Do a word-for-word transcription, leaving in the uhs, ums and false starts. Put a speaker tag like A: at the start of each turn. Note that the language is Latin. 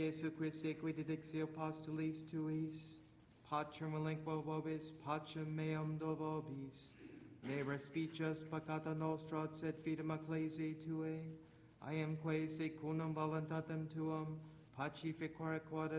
A: Jesu Christi, qui didixio postulis tuis, pacem relinquo vobis, pacem meam do vobis. Ne respicius peccata nostra, sed fidem ecclesiae Tuae. I am quae secundum voluntatem Tuam, pacificore quod